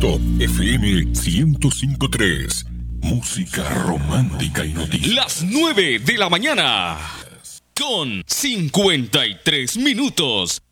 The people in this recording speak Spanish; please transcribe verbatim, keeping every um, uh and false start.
Top F M ciento cinco punto tres. Música romántica y noticias. Las nueve de la mañana. Con cincuenta y tres minutos.